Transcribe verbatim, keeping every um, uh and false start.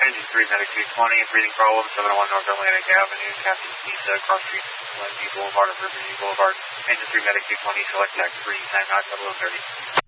Engine three, Medic two twenty, breathing problem, seven oh one North Atlantic Avenue, Captain Pisa, Cross Street, Lindsay Boulevard, Riverview Boulevard. Engine three, Medic two twenty, select tax three, time out, double oh thirty.